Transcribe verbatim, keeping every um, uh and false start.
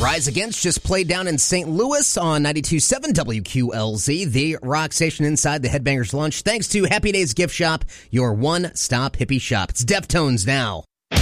Rise Against just played down in Saint Louis on ninety-two point seven W Q L Z, the rock station inside the Headbangers Lunch. Thanks to Happy Days Gift Shop, your one-stop hippie shop. It's Deftones now.